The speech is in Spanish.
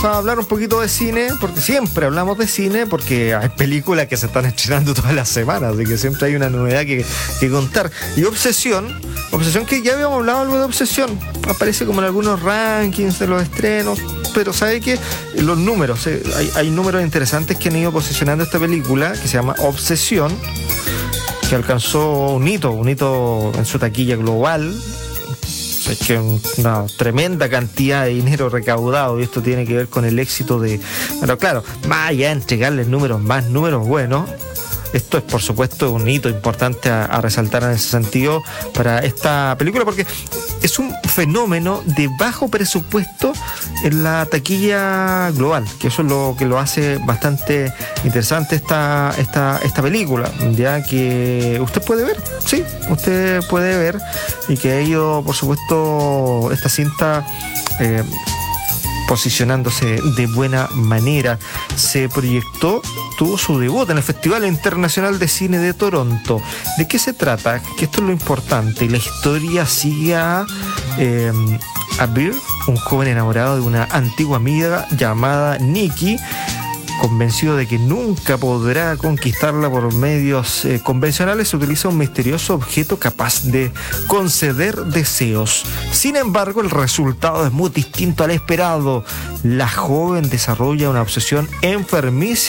a hablar un poquito de cine, porque siempre hablamos de cine, porque hay películas que se están estrenando todas las semanas, así que siempre hay una novedad que contar. Y Obsesión que ya habíamos hablado algo de Obsesión, aparece como en algunos rankings de los estrenos, pero sabe que los números, hay números interesantes que han ido posicionando esta película, que se llama Obsesión, que alcanzó un hito en su taquilla global. Es que una tremenda cantidad de dinero recaudado, y esto tiene que ver con el éxito de... Pero claro, más allá de entregarles más números buenos, esto es por supuesto un hito importante a resaltar en ese sentido para esta película, porque es un fenómeno de bajo presupuesto en la taquilla global, que eso es lo que lo hace bastante interesante esta película, ya que usted puede ver y que ha ido, por supuesto, esta cinta posicionándose de buena manera. Se proyectó, tuvo su debut en el Festival Internacional de Cine de Toronto. ¿De qué se trata? Que esto es lo importante. La historia sigue a Bear, un joven enamorado de una antigua amiga llamada Nikki, convencido de que nunca podrá conquistarla por medios convencionales. Se utiliza un misterioso objeto capaz de conceder deseos. Sin embargo, el resultado es muy distinto al esperado. La joven desarrolla una obsesión enfermiza